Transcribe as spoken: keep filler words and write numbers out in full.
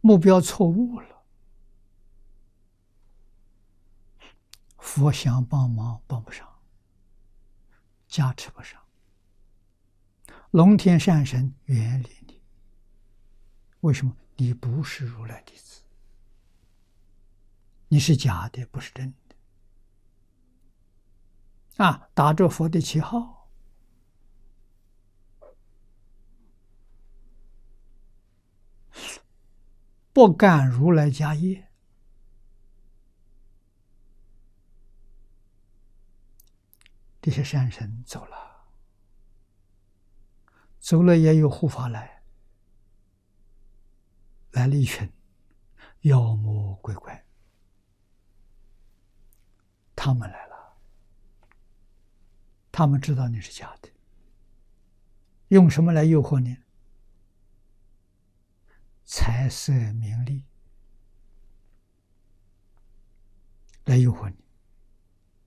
目标错误了，佛想帮忙帮不上，加持不上，龙天善神远离你。为什么？你不是如来弟子，你是假的，不是真的。啊，打着佛的旗号，不干如来家业，这些善神走了，走了也有护法来，来了一群妖魔鬼怪，他们来了，他们知道你是假的，用什么来诱惑你？财色名利来诱惑你。